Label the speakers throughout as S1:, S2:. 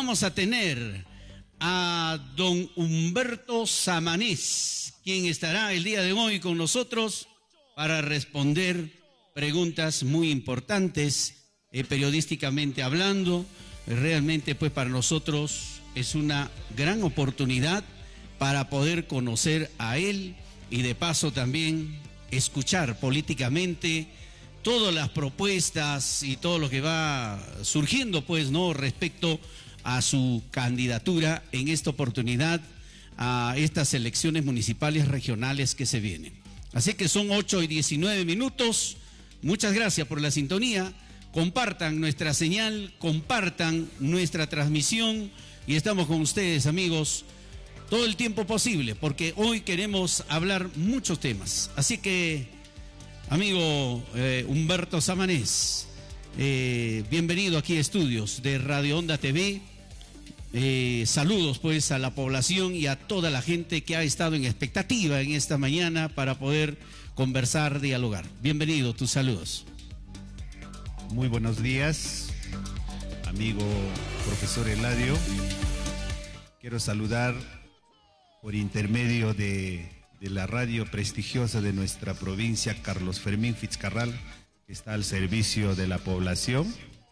S1: vamos a tener a don Humberto Samanés, quien estará el día de hoy con nosotros para responder preguntas muy importantes, periodísticamente hablando. Realmente pues para nosotros es una gran oportunidad para poder conocer a él y de paso también escuchar políticamente todas las propuestas y todo lo que va surgiendo pues, ¿no?, respecto a su candidatura en esta oportunidad a estas elecciones municipales regionales que se vienen. Así que son 8:19. Muchas gracias por la sintonía. Compartan nuestra señal, compartan nuestra transmisión y estamos con ustedes, amigos, todo el tiempo posible, porque hoy queremos hablar muchos temas. Así que, amigo Humberto Samanés, bienvenido aquí a estudios de Radio Onda TV. Saludos pues a la población y a toda la gente que ha estado en expectativa en esta mañana para poder conversar, dialogar. Bienvenido, tus saludos.
S2: Muy buenos días, amigo profesor Eladio. Quiero saludar por intermedio de la radio prestigiosa de nuestra provincia, Carlos Fermín Fitzcarral, que está al servicio de la población,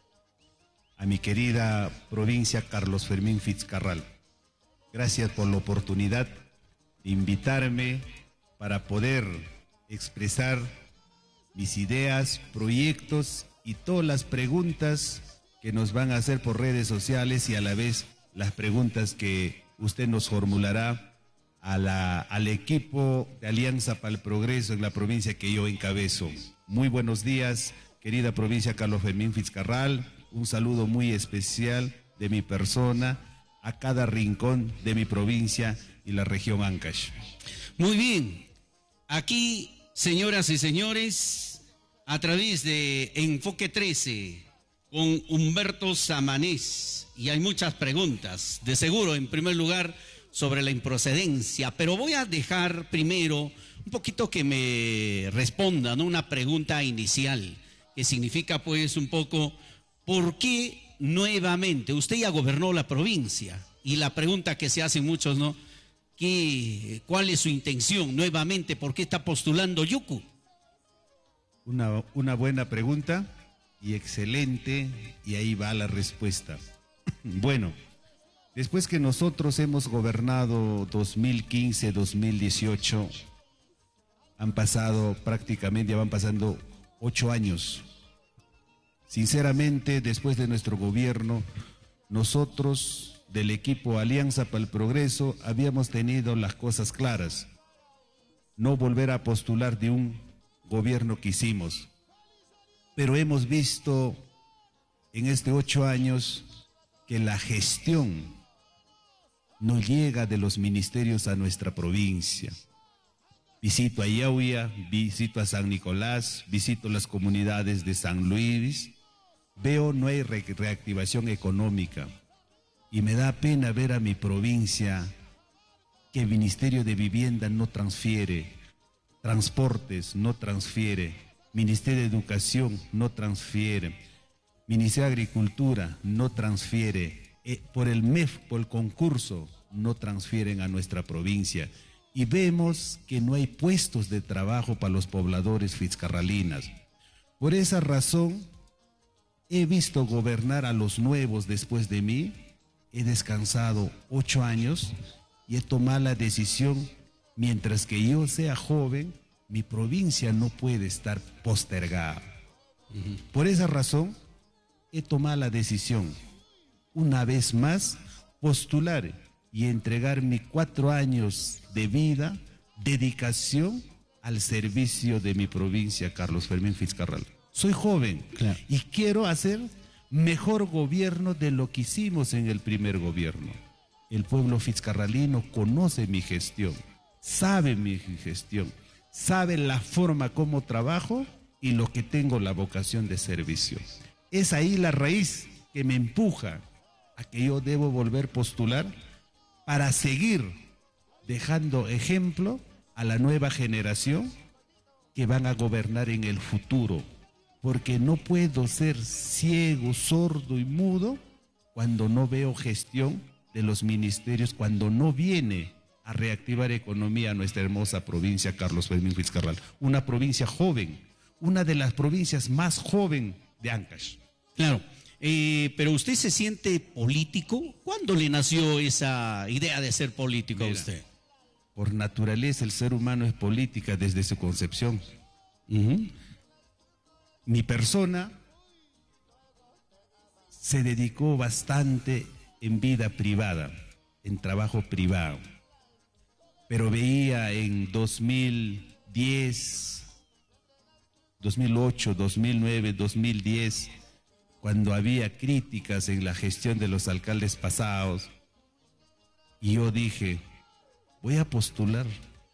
S2: a mi querida provincia Carlos Fermín Fitzcarral. Gracias por la oportunidad de invitarme para poder expresar mis ideas, proyectos y todas las preguntas que nos van a hacer por redes sociales y a la vez las preguntas que usted nos formulará al equipo de Alianza para el Progreso en la provincia que yo encabezo. Muy buenos días, querida provincia Carlos Fermín Fitzcarral. Un saludo muy especial de mi persona a cada rincón de mi provincia y la región Ancash.
S1: Muy bien. Aquí, señoras y señores, a través de Enfoque 13, con Humberto Samanés, y hay muchas preguntas, de seguro, en primer lugar, sobre la improcedencia, pero voy a dejar primero un poquito que me responda, ¿no?, una pregunta inicial, que significa pues un poco, ¿por qué nuevamente? Usted ya gobernó la provincia, y la pregunta que se hacen muchos, ¿no?, ¿cuál es su intención nuevamente? ¿Por qué está postulando Yucu?
S2: Una buena pregunta y excelente, y ahí va la respuesta. Bueno, después que nosotros hemos gobernado 2015-2018, han pasado prácticamente, ya van pasando 8 años. Sinceramente, después de nuestro gobierno, nosotros del equipo Alianza para el Progreso habíamos tenido las cosas claras. No volver a postular de un gobierno que hicimos. Pero hemos visto en estos 8 años que la gestión no llega de los ministerios a nuestra provincia. Visito a Yauya, visito a San Nicolás, visito las comunidades de San Luis, veo no hay reactivación económica y me da pena ver a mi provincia que el Ministerio de Vivienda no transfiere, Transportes no transfiere, Ministerio de Educación no transfiere, Ministerio de Agricultura no transfiere, por el MEF, por el concurso, no transfieren a nuestra provincia. Y vemos que no hay puestos de trabajo para los pobladores fitzcarralinas. Por esa razón, he visto gobernar a los nuevos después de mí, he descansado 8 años y he tomado la decisión, mientras que yo sea joven, mi provincia no puede estar postergada. Por esa razón, he tomado la decisión, una vez más, postular y entregar mis 4 años de vida, dedicación al servicio de mi provincia, Carlos Fermín Fitzcarral. Soy joven, claro, y quiero hacer mejor gobierno de lo que hicimos en el primer gobierno. El pueblo fitzcarralino conoce mi gestión, sabe mi gestión, sabe la forma como trabajo y lo que tengo la vocación de servicio. Es ahí la raíz que me empuja a que yo debo volver a postular para seguir dejando ejemplo a la nueva generación que van a gobernar en el futuro, porque no puedo ser ciego, sordo y mudo cuando no veo gestión de los ministerios, cuando no viene a reactivar economía a nuestra hermosa provincia, Carlos Fermín Fitzcarral. Una provincia joven, una de las provincias más joven de Ancash.
S1: Claro, pero usted se siente político. ¿Cuándo le nació esa idea de ser político a usted?
S2: Por naturaleza el ser humano es política desde su concepción. Mi persona se dedicó bastante en vida privada, en trabajo privado, pero veía en 2010, 2008, 2009, 2010, cuando había críticas en la gestión de los alcaldes pasados, y yo dije, voy a postular,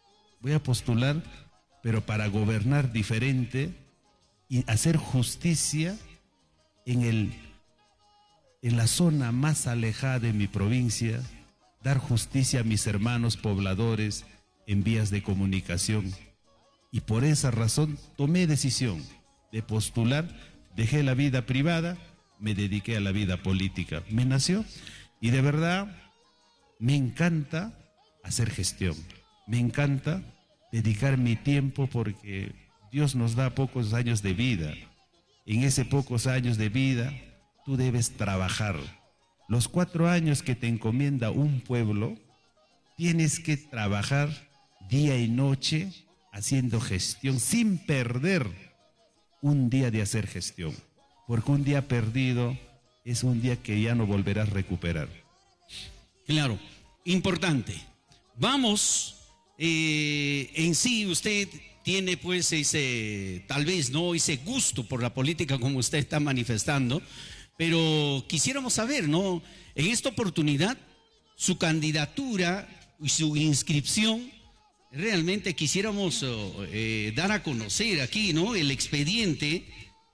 S2: pero para gobernar diferente y hacer justicia en la zona más alejada de mi provincia, dar justicia a mis hermanos pobladores en vías de comunicación. Y por esa razón tomé decisión de postular, dejé la vida privada, me dediqué a la vida política. Me nació y de verdad me encanta hacer gestión, me encanta dedicar mi tiempo porque Dios nos da pocos años de vida. En esos pocos años de vida tú debes trabajar. Los 4 años que te encomienda un pueblo, tienes que trabajar día y noche haciendo gestión sin perder un día de hacer gestión. Porque un día perdido es un día que ya no volverás a recuperar.
S1: Claro, importante. Vamos, en sí usted tiene pues tal vez no ese gusto por la política como usted está manifestando, pero quisiéramos saber, ¿no? En esta oportunidad, su candidatura y su inscripción, realmente quisiéramos dar a conocer aquí, ¿no? El expediente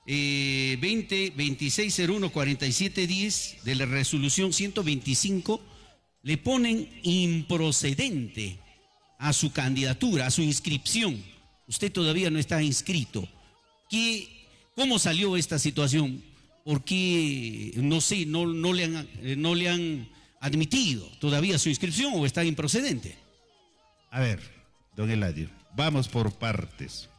S1: 20-2601-4710 de la resolución 125, le ponen improcedente a su candidatura, a su inscripción. Usted todavía no está inscrito. ¿Cómo salió esta situación? ¿Por qué, no sé, no le han admitido todavía su inscripción o está improcedente?
S2: A ver, don Eladio, vamos por partes.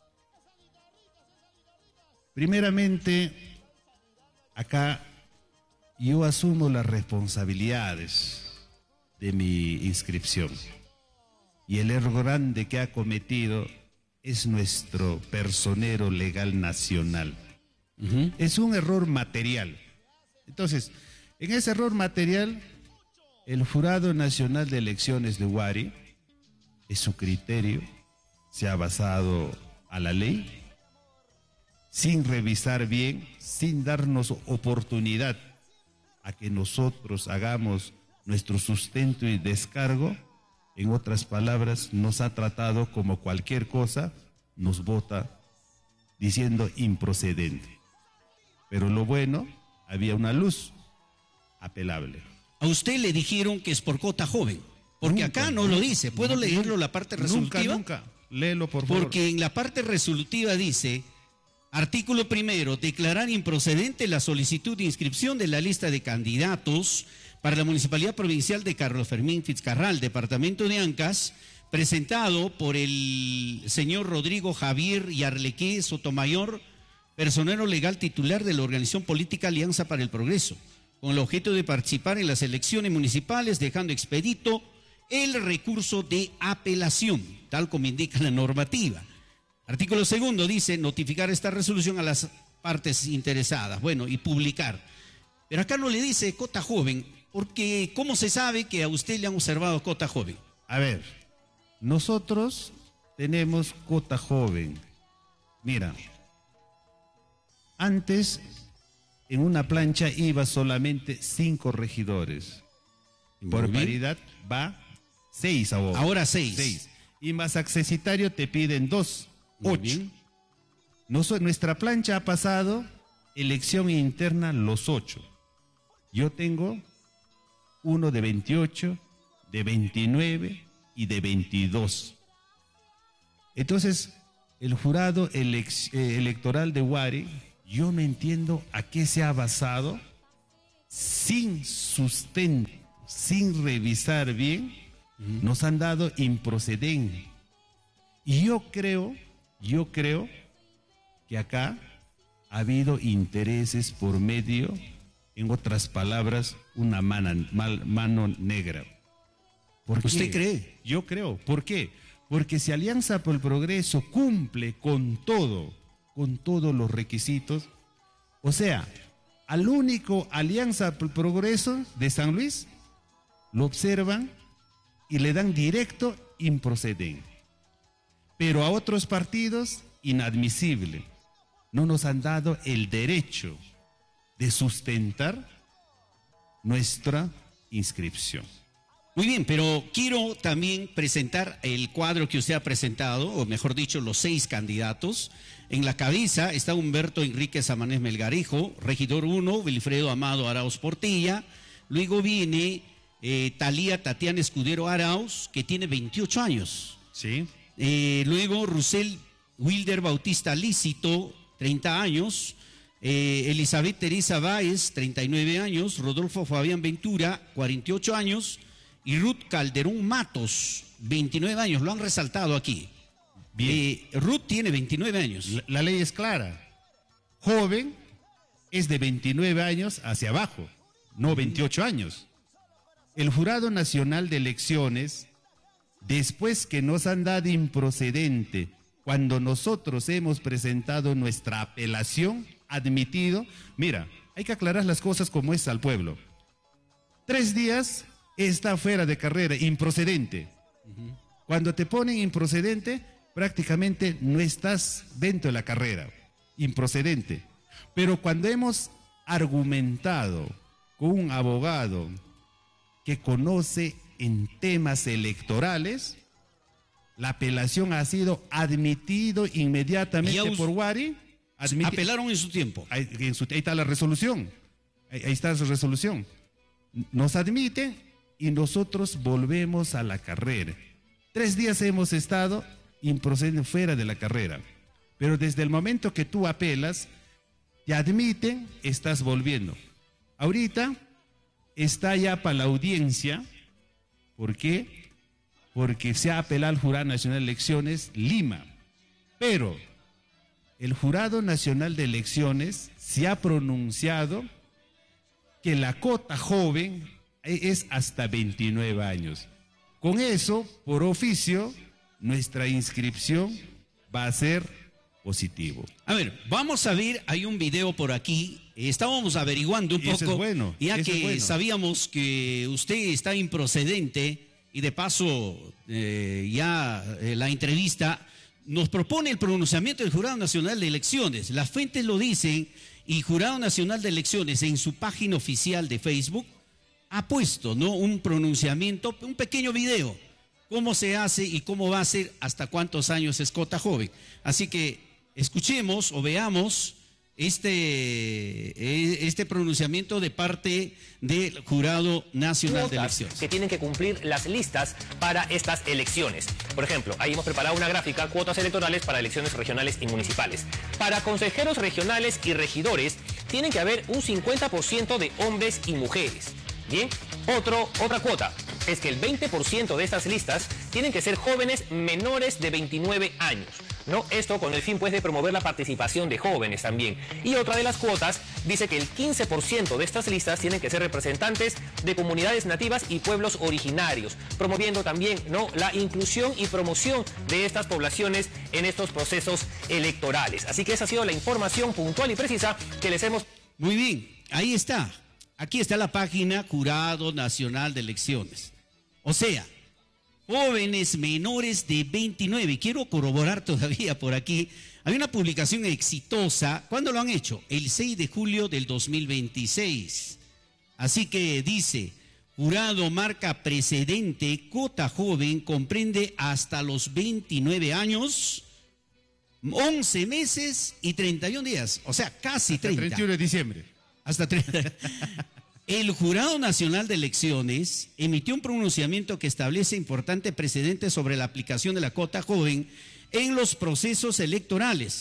S2: Primeramente, acá yo asumo las responsabilidades de mi inscripción. Y el error grande que ha cometido es nuestro personero legal nacional. Es un error material. Entonces, en ese error material, el Jurado Nacional de Elecciones de Huari, es su criterio, se ha basado a la ley, sin revisar bien, sin darnos oportunidad a que nosotros hagamos nuestro sustento y descargo. En otras palabras, nos ha tratado como cualquier cosa, nos vota diciendo improcedente. Pero lo bueno, había una luz apelable.
S1: A usted le dijeron que es por cota joven, porque nunca, acá no lo dice. ¿Puedo leerlo la parte resolutiva?
S2: Nunca, léelo por favor.
S1: Porque en la parte resolutiva dice, artículo primero, declarar improcedente la solicitud de inscripción de la lista de candidatos para la Municipalidad Provincial de Carlos Fermín Fitzcarral, Departamento de Ancash, presentado por el señor Rodrigo Javier Yarlequé Sotomayor, personero legal titular de la organización política Alianza para el Progreso, con el objeto de participar en las elecciones municipales, dejando expedito el recurso de apelación, tal como indica la normativa. Artículo segundo dice notificar esta resolución a las partes interesadas, bueno, y publicar. Pero acá no le dice cota joven, porque ¿cómo se sabe que a usted le han observado cota joven?
S2: A ver, nosotros tenemos cota joven. Mira, antes en una plancha iba solamente 5 regidores. Por paridad va 6 ahora.
S1: Ahora 6.
S2: Y más accesitario te piden 2, 8. Nuestra plancha ha pasado elección interna los 8. Yo tengo uno de 28, de 29 y de 22. Entonces, el jurado electoral de Huari, yo no entiendo a qué se ha basado sin sustento, sin revisar bien, nos han dado improcedente. Y yo creo que acá ha habido intereses por medio, en otras palabras, una mano negra. ¿Por qué?
S1: ¿Usted cree?
S2: Yo creo. ¿Por qué? Porque si Alianza por el Progreso cumple con todos los requisitos, o sea, al único Alianza por el Progreso de San Luis, lo observan y le dan directo improcedente. Pero a otros partidos, inadmisible. No nos han dado el derecho de sustentar nuestra inscripción.
S1: Muy bien, pero quiero también presentar el cuadro que usted ha presentado, o mejor dicho, los 6 candidatos. En la cabeza está Humberto Enrique Samanés Melgarejo, regidor 1, Wilfredo Amado Arauz Portilla. Luego viene Talía Tatiana Escudero Arauz, que tiene 28 años.
S2: Sí.
S1: Luego Rusel Wilder Bautista Lícito, 30 años. Elizabeth Teresa Báez, 39 años. Rodolfo Fabián Ventura, 48 años. Y Ruth Calderón Matos, 29 años. Lo han resaltado aquí. Bien. Ruth tiene 29 años.
S2: La ley es clara. Joven es de 29 años hacia abajo, no 28 años. El Jurado Nacional de Elecciones, después que nos han dado improcedente, cuando nosotros hemos presentado nuestra apelación, admitido, mira, hay que aclarar las cosas como es al pueblo. 3 días está fuera de carrera, improcedente. Cuando te ponen improcedente, prácticamente no estás dentro de la carrera, improcedente. Pero cuando hemos argumentado con un abogado que conoce en temas electorales, la apelación ha sido admitido inmediatamente por Wari.
S1: Apelaron en su tiempo.
S2: Ahí está la resolución. Ahí está su resolución. Nos admiten y nosotros volvemos a la carrera. 3 días hemos estado improcedente fuera de la carrera. Pero desde el momento que tú apelas, te admiten, estás volviendo. Ahorita está ya para la audiencia. ¿Por qué? Porque se ha apelado al Jurado Nacional de Elecciones Lima. Pero el Jurado Nacional de Elecciones se ha pronunciado que la cota joven es hasta 29 años. Con eso, por oficio, nuestra inscripción va a ser positivo.
S1: A ver, vamos a ver, hay un video por aquí. Estábamos averiguando un poco,
S2: es bueno,
S1: ya que sabíamos que usted está improcedente y de paso la entrevista nos propone el pronunciamiento del Jurado Nacional de Elecciones. Las fuentes lo dicen y Jurado Nacional de Elecciones en su página oficial de Facebook ha puesto, ¿no?, un pronunciamiento, un pequeño video, cómo se hace y cómo va a ser, hasta cuántos años es cota joven. Así que escuchemos o veamos este pronunciamiento de parte del Jurado Nacional de Elecciones.
S3: Que tienen que cumplir las listas para estas elecciones. Por ejemplo, ahí hemos preparado una gráfica, cuotas electorales para elecciones regionales y municipales. Para consejeros regionales y regidores, tienen que haber un 50% de hombres y mujeres. Bien, otra cuota es que el 20% de estas listas tienen que ser jóvenes menores de 29 años. ¿No? Esto con el fin pues de promover la participación de jóvenes también. Y otra de las cuotas dice que el 15% de estas listas tienen que ser representantes de comunidades nativas y pueblos originarios, promoviendo también, ¿no?, la inclusión y promoción de estas poblaciones en estos procesos electorales. Así que esa ha sido la información puntual y precisa que les hemos...
S1: Muy bien, ahí está. Aquí está la página Jurado Nacional de Elecciones. O sea, jóvenes menores de 29. Quiero corroborar todavía por aquí. Hay una publicación exitosa. ¿Cuándo lo han hecho? El 6 de julio del 2026. Así que dice, jurado marca precedente, cota joven, comprende hasta los 29 años, 11 meses y 31 días. O sea, casi
S2: hasta
S1: 30.
S2: 31 de diciembre.
S1: Hasta 30. El Jurado Nacional de Elecciones emitió un pronunciamiento que establece importantes precedentes sobre la aplicación de la cota joven en los procesos electorales.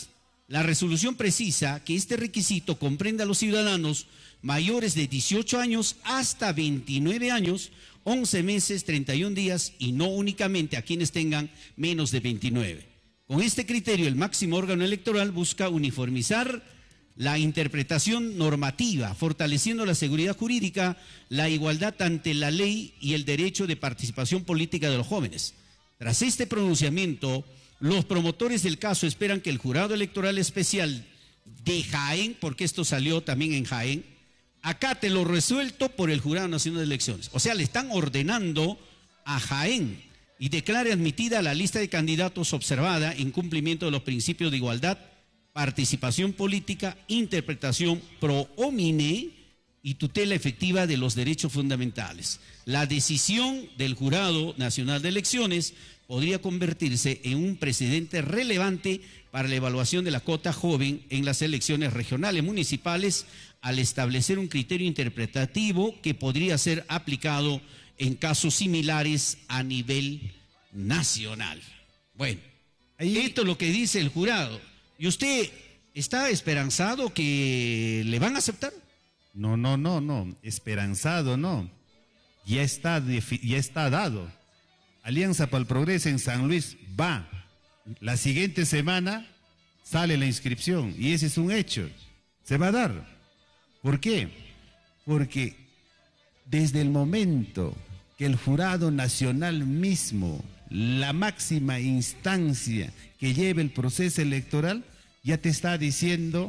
S1: La resolución precisa que este requisito comprende a los ciudadanos mayores de 18 años hasta 29 años, 11 meses, 31 días y no únicamente a quienes tengan menos de 29. Con este criterio, el máximo órgano electoral busca uniformizar la interpretación normativa, fortaleciendo la seguridad jurídica, la igualdad ante la ley y el derecho de participación política de los jóvenes. Tras este pronunciamiento, los promotores del caso esperan que el Jurado Electoral Especial de Jaén, porque esto salió también en Jaén, acate lo resuelto por el Jurado Nacional de Elecciones. O sea, le están ordenando a Jaén y declare admitida la lista de candidatos observada en cumplimiento de los principios de igualdad, participación política, interpretación pro homine y tutela efectiva de los derechos fundamentales. La decisión del Jurado Nacional de Elecciones podría convertirse en un precedente relevante para la evaluación de la cuota joven en las elecciones regionales municipales, al establecer un criterio interpretativo que podría ser aplicado en casos similares a nivel nacional. Bueno, esto es lo que dice el jurado. ¿Y usted está esperanzado que le van a aceptar?
S2: No, esperanzado no. Ya está dado. Alianza para el Progreso en San Luis va. La siguiente semana sale la inscripción y ese es un hecho. Se va a dar. ¿Por qué? Porque desde el momento que el Jurado Nacional mismo, la máxima instancia que lleva el proceso electoral, ya te está diciendo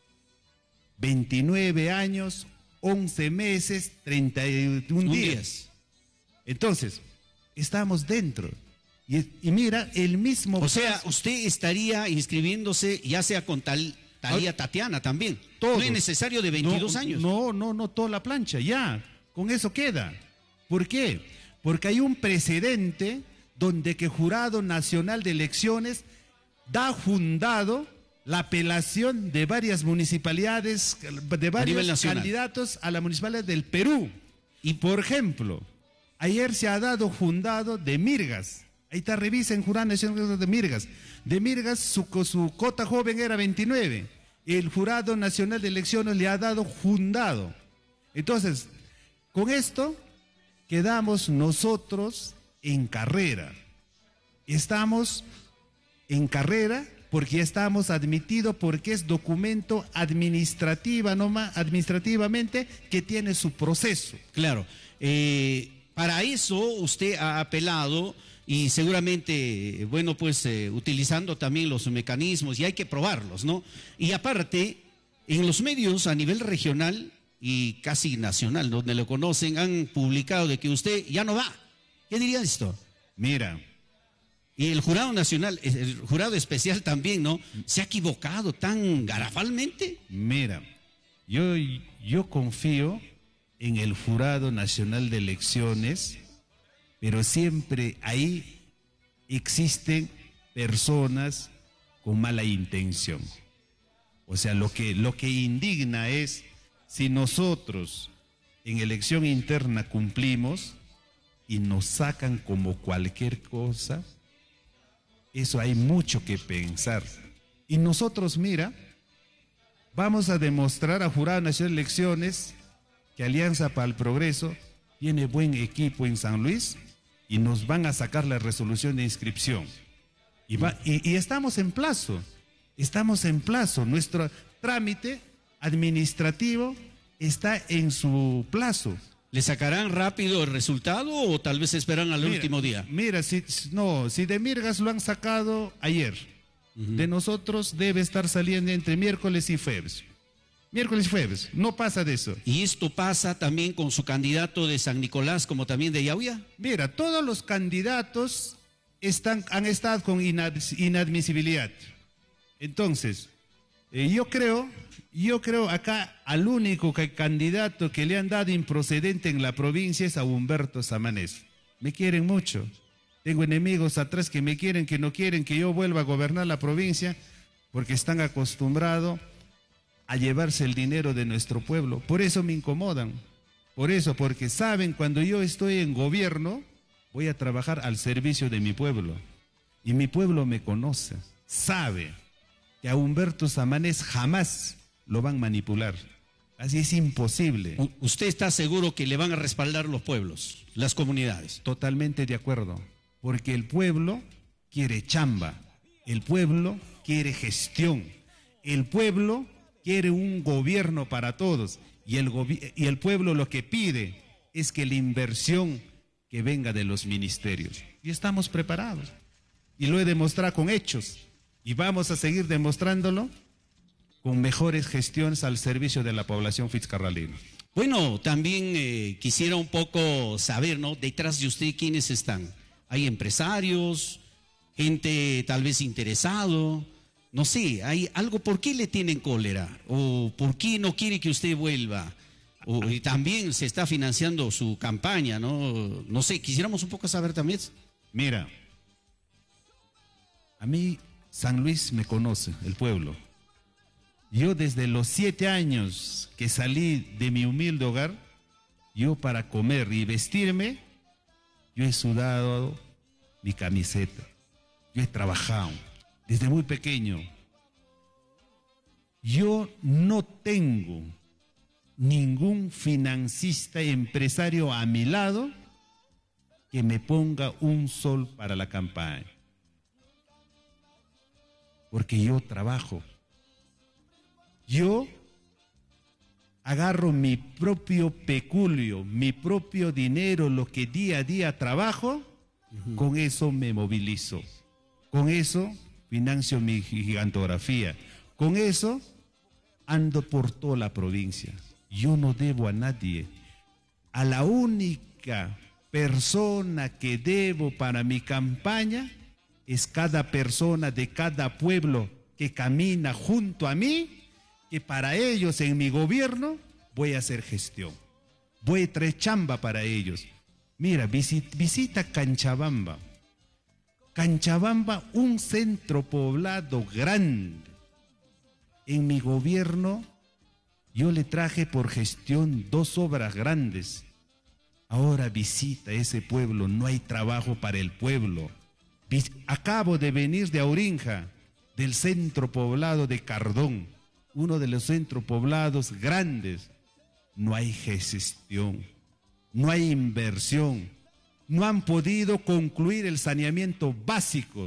S2: 29 años, 11 meses, 31 días. Entonces, estamos dentro. Y mira, el mismo...
S1: O sea, usted estaría inscribiéndose ya sea con Talía Tatiana también.
S2: Todos.
S1: No es necesario de 22 años.
S2: No, toda la plancha, ya. Con eso queda. ¿Por qué? Porque hay un precedente donde que Jurado Nacional de Elecciones da fundado la apelación de varias municipalidades, de varios candidatos a la municipalidad del Perú. Y por ejemplo, ayer se ha dado fundado de Mirgas. Ahí está, revisen Jurado Nacional de Mirgas. De Mirgas su cota joven era 29. El Jurado Nacional de Elecciones le ha dado fundado. Entonces, con esto quedamos nosotros en carrera. Estamos en carrera porque ya estamos admitidos, porque es documento administrativamente que tiene su proceso.
S1: Claro. Para eso usted ha apelado y seguramente, bueno, pues utilizando también los mecanismos y hay que probarlos, ¿no? Y aparte, en los medios a nivel regional y casi nacional, donde lo conocen, han publicado de que usted ya no va. ¿Qué diría esto?
S2: Mira.
S1: Y el Jurado Nacional, el Jurado Especial también, ¿no? ¿Se ha equivocado tan garrafalmente?
S2: Mira, yo confío en el Jurado Nacional de Elecciones, pero siempre ahí existen personas con mala intención. O sea, lo que indigna es si nosotros en elección interna cumplimos y nos sacan como cualquier cosa. Eso hay mucho que pensar. Y nosotros, mira, vamos a demostrar a Jurado Nacional de Elecciones que Alianza para el Progreso tiene buen equipo en San Luis y nos van a sacar la resolución de inscripción. Y estamos en plazo, nuestro trámite administrativo está en su plazo.
S1: ¿Le sacarán rápido el resultado o tal vez esperan al último día?
S2: Mira, si de Mirgas lo han sacado ayer, de nosotros debe estar saliendo entre miércoles y jueves. Miércoles y jueves, no pasa de eso.
S1: ¿Y esto pasa también con su candidato de San Nicolás como también de Yauyá?
S2: Mira, todos los candidatos han estado con inadmisibilidad. Entonces, yo creo acá al único candidato que le han dado improcedente en la provincia es a Humberto Samanés. Me quieren mucho. Tengo enemigos atrás que me quieren, que no quieren que yo vuelva a gobernar la provincia porque están acostumbrados a llevarse el dinero de nuestro pueblo. Por eso me incomodan. Porque saben cuando yo estoy en gobierno voy a trabajar al servicio de mi pueblo. Y mi pueblo me conoce, sabe que a Humberto Samanés jamás lo van a manipular. Así es imposible.
S1: ¿Usted está seguro que le van a respaldar los pueblos, las comunidades?
S2: Totalmente de acuerdo, porque el pueblo quiere chamba, el pueblo quiere gestión, el pueblo quiere un gobierno para todos y el pueblo lo que pide es que la inversión que venga de los ministerios. Y estamos preparados. Y lo he demostrado con hechos. Y vamos a seguir demostrándolo con mejores gestiones al servicio de la población fitzcarralina.
S1: Bueno, también quisiera un poco saber, ¿no? Detrás de usted, ¿quiénes están? ¿Hay empresarios? ¿Gente tal vez interesado? No sé, ¿hay algo? ¿Por qué le tienen cólera? ¿O por qué no quiere que usted vuelva? Y también se está financiando su campaña, ¿no? No sé, quisiéramos un poco saber también.
S2: Mira, a mí San Luis me conoce, el pueblo. Yo desde los 7 años que salí de mi humilde hogar, yo para comer y vestirme, yo he sudado mi camiseta, yo he trabajado desde muy pequeño. Yo no tengo ningún financista, empresario a mi lado que me ponga un sol para la campaña. Porque yo trabajo. Yo agarro mi propio peculio, mi propio dinero, lo que día a día trabajo, con eso me movilizo. Con eso financio mi gigantografía. Con eso ando por toda la provincia. Yo no debo a nadie. A la única persona que debo para mi campaña es cada persona de cada pueblo que camina junto a mí, que para ellos en mi gobierno voy a hacer gestión. Voy a traer chamba para ellos. Mira, visita Canchabamba. Canchabamba, un centro poblado grande. En mi gobierno yo le traje por gestión 2 obras grandes. Ahora visita ese pueblo, no hay trabajo para el pueblo. Acabo de venir de Aurinja, del centro poblado de Cardón, uno de los centros poblados grandes. No hay gestión, no hay inversión, no han podido concluir el saneamiento básico.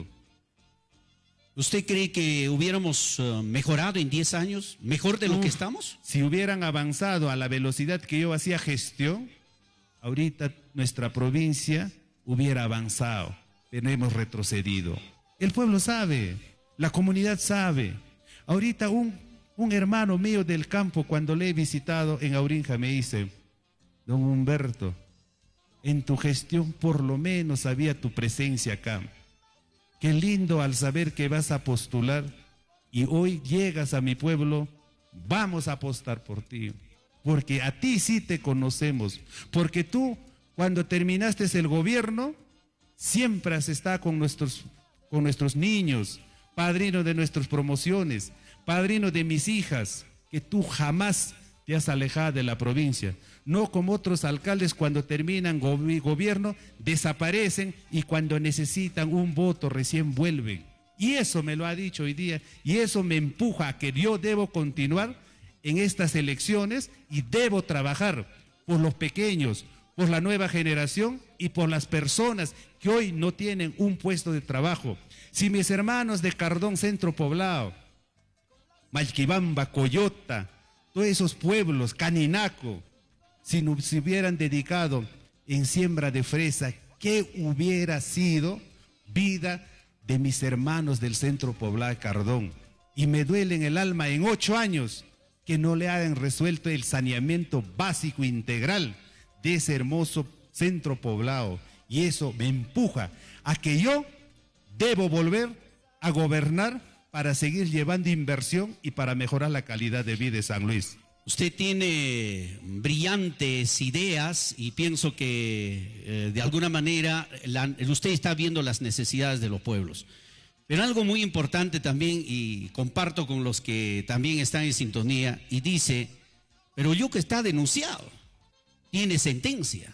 S1: ¿Usted cree que hubiéramos mejorado en 10 años, mejor de lo que estamos?
S2: Si hubieran avanzado a la velocidad que yo hacía gestión, ahorita nuestra provincia hubiera avanzado, pero hemos retrocedido. El pueblo sabe, la comunidad sabe. Ahorita un hermano mío del campo, cuando le he visitado en Aurinja, me dice: don Humberto, en tu gestión por lo menos había tu presencia acá. Qué lindo al saber que vas a postular y hoy llegas a mi pueblo, vamos a apostar por ti. Porque a ti sí te conocemos. Porque tú, cuando terminaste el gobierno, siempre has estado con nuestros niños, padrino de nuestras promociones, padrino de mis hijas, que tú jamás te has alejado de la provincia. No como otros alcaldes, cuando terminan gobierno, desaparecen y cuando necesitan un voto recién vuelven. Y eso me lo ha dicho hoy día y eso me empuja a que yo debo continuar en estas elecciones y debo trabajar por los pequeños, por la nueva generación y por las personas que hoy no tienen un puesto de trabajo. Si mis hermanos de Cardón Centro Poblado, Malquibamba, Coyota, todos esos pueblos, Caninaco, si no se hubieran dedicado en siembra de fresa, ¿qué hubiera sido vida de mis hermanos del Centro Poblado de Cardón? Y me duele en el alma en 8 años que no le hayan resuelto el saneamiento básico integral de ese hermoso centro poblado. Y eso me empuja a que yo debo volver a gobernar para seguir llevando inversión y para mejorar la calidad de vida de San Luis.
S1: Usted tiene brillantes ideas y pienso que de alguna manera usted está viendo las necesidades de los pueblos. Pero algo muy importante también, y comparto con los que también están en sintonía, y dice, pero yo que está denunciado, tiene sentencia.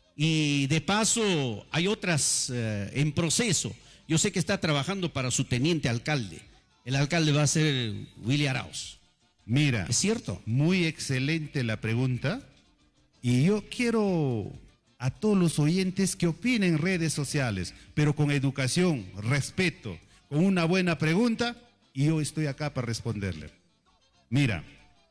S1: Y de paso hay otras en proceso. Yo sé que está trabajando para su teniente alcalde. el alcalde va a ser Willy Arauz.
S2: Mira,
S1: ¿Es cierto?
S2: muy excelente la pregunta. Y yo quiero a todos los oyentes que opinen en redes sociales, pero con educación, respeto, con una buena pregunta, y yo estoy acá para responderle. Mira,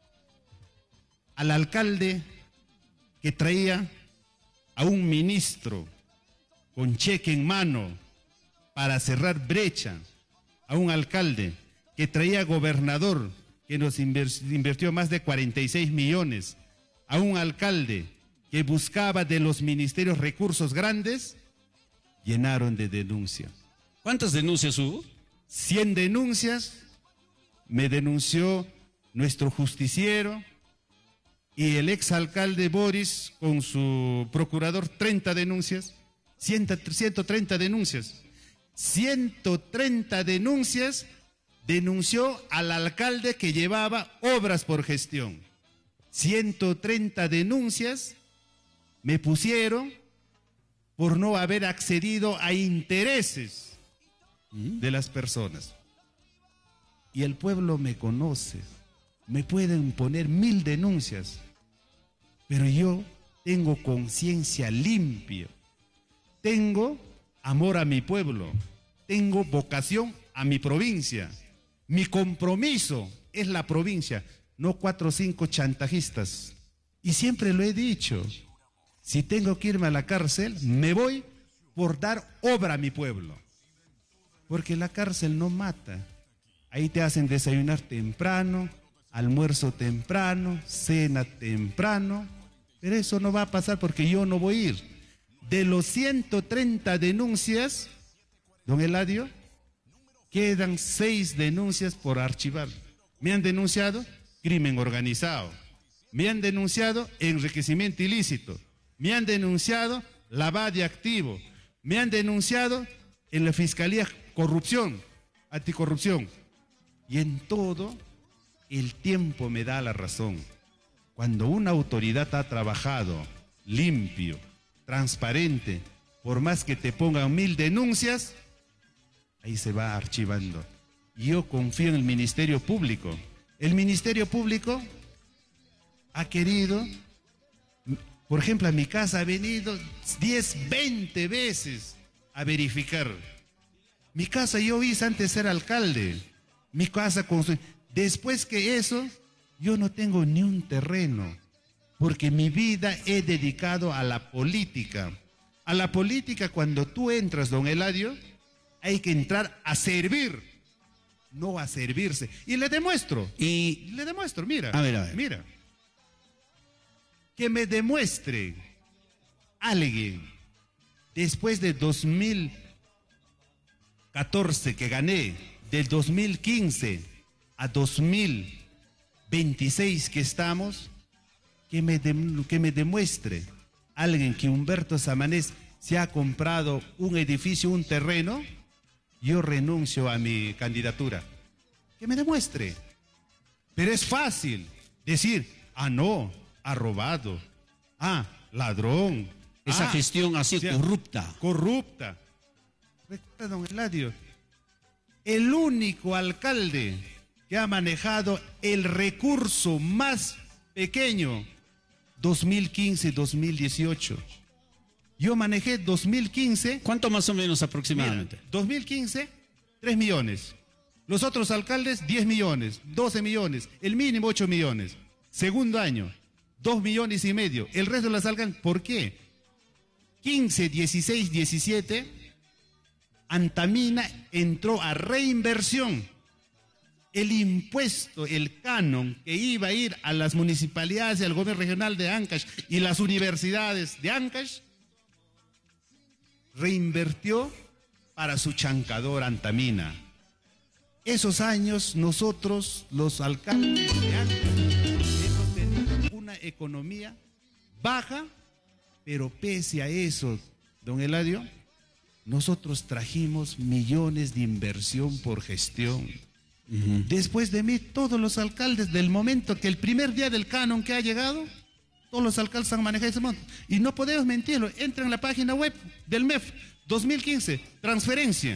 S2: al alcalde que traía a un ministro con cheque en mano para cerrar brecha, a un alcalde que traía gobernador que nos invirtió más de 46 millones, a un alcalde que buscaba de los ministerios recursos grandes, llenaron de denuncias.
S1: ¿Cuántas denuncias hubo?
S2: 100 denuncias, me denunció nuestro justiciero y el exalcalde Boris con su procurador 30 denuncias, 130 denuncias. 130 denuncias denunció al alcalde que llevaba obras por gestión. 130 denuncias me pusieron por no haber accedido a intereses de las personas. Y el pueblo me conoce. Me pueden poner 1000 denuncias, pero yo tengo conciencia limpia. Tengo amor a mi pueblo. Tengo vocación a mi provincia. Mi compromiso es la provincia, no 4 o 5 chantajistas. Y siempre lo he dicho, si tengo que irme a la cárcel, me voy por dar obra a mi pueblo. Porque la cárcel no mata. Ahí te hacen desayunar temprano, almuerzo temprano, cena temprano. Pero eso no va a pasar porque yo no voy a ir. De los 130 denuncias, don Eladio, quedan 6 denuncias por archivar. Me han denunciado crimen organizado. Me han denunciado enriquecimiento ilícito. Me han denunciado lavado de activos. Me han denunciado en la Fiscalía corrupción, anticorrupción. Y en todo, el tiempo me da la razón. Cuando una autoridad ha trabajado limpio, transparente, por más que te pongan 1000 denuncias, ahí se va archivando. Yo confío en el Ministerio Público. El Ministerio Público ha querido, por ejemplo, a mi casa ha venido 10, 20 veces a verificar. Mi casa, yo hice antes de ser alcalde. Mi casa, después que eso, yo no tengo ni un terreno, porque mi vida he dedicado a la política. A la política, cuando tú entras, don Eladio, hay que entrar a servir, no a servirse. Y le demuestro, mira.
S1: A ver.
S2: Mira. Que me demuestre alguien, después de 2014 que gané, del 2015 a 2026 que estamos, que me demuestre alguien que Humberto Samanés se ha comprado un edificio, un terreno. Yo renuncio a mi candidatura. Que me demuestre. Pero es fácil decir, no, ha robado, ladrón.
S1: Esa gestión ha sido corrupta.
S2: Corrupta. Recuerda, don Eladio, el único alcalde que ha manejado el recurso más pequeño, 2015-2018. Yo manejé 2015.
S1: ¿Cuánto más o menos aproximadamente?
S2: Mira, 2015, 3 millones. Los otros alcaldes, 10 millones, 12 millones, el mínimo 8 millones. Segundo año, 2 millones y medio. El resto de las alcaldes, ¿por qué? 15, 16, 17, Antamina entró a reinversión. El impuesto, el canon que iba a ir a las municipalidades y al gobierno regional de Ancash y las universidades de Ancash, reinvirtió para su chancador Antamina. Esos años nosotros, los alcaldes de Ancash, hemos tenido una economía baja, pero pese a eso, don Eladio, nosotros trajimos millones de inversión por gestión. Después de mí, todos los alcaldes, del momento que el primer día del canon que ha llegado, todos los alcaldes han manejado ese monto. Y no podemos mentirlo. Entra en la página web del MEF, 2015, transferencia.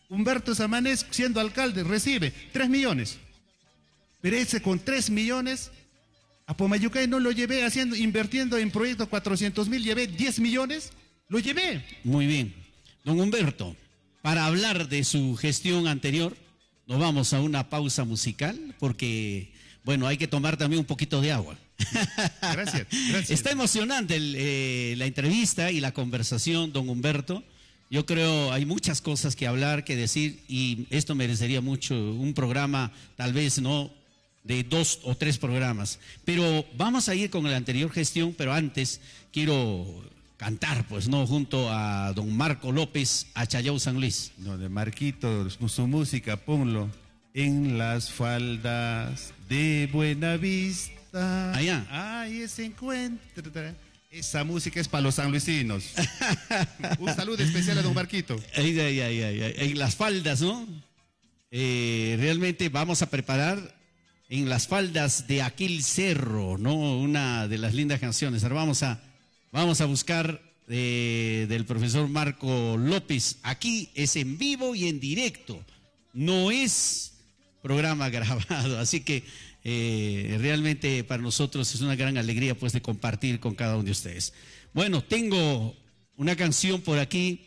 S2: Humberto Samanés, siendo alcalde, recibe 3 millones. Pero ese con 3 millones, a Pomayucay no lo llevé invirtiendo en proyectos 400.000, llevé 10 millones, lo llevé.
S1: Muy bien. Don Humberto, para hablar de su gestión anterior, nos vamos a una pausa musical porque, bueno, hay que tomar también un poquito de agua.
S2: Gracias, gracias.
S1: Está emocionante la entrevista y la conversación, don Humberto. Yo creo hay muchas cosas que hablar, que decir, y esto merecería mucho un programa, tal vez no de 2 o 3 programas. Pero vamos a ir con la anterior gestión, pero antes quiero cantar, pues, ¿no? Junto a don Marco López, a Chayao San Luis.
S2: No, de Marquito, su música, ponlo. En las faldas de Buenavista.
S1: Allá.
S2: Ahí se encuentra. Esa música es para los sanluisinos. Un saludo especial a don Marquito.
S1: En las faldas, ¿no? Realmente vamos a preparar en las faldas de aquel cerro, ¿no? Una de las lindas canciones. Ahora vamos a buscar del profesor Marco López. Aquí es en vivo y en directo. No es programa grabado, así que realmente para nosotros es una gran alegría pues de compartir con cada uno de ustedes. Bueno, tengo una canción por aquí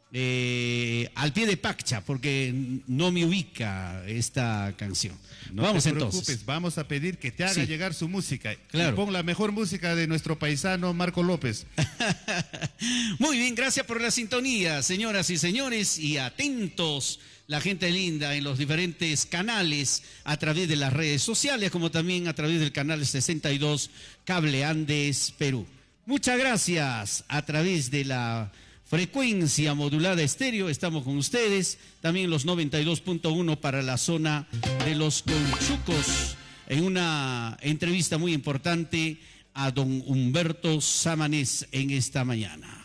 S1: al pie de Paccha porque no me ubica esta canción.
S2: No
S1: vamos
S2: te
S1: entonces.
S2: preocupes, vamos a pedir que te haga llegar su música.
S1: Claro.
S2: Y pon la mejor música de nuestro paisano Marco López.
S1: Muy bien, gracias por la sintonía, señoras y señores, y atentos la gente linda en los diferentes canales a través de las redes sociales, como también a través del canal 62 Cable Andes Perú. Muchas gracias a través de la frecuencia modulada estéreo, estamos con ustedes, también los 92.1 para la zona de los Conchucos, en una entrevista muy importante a don Humberto Samanés en esta mañana.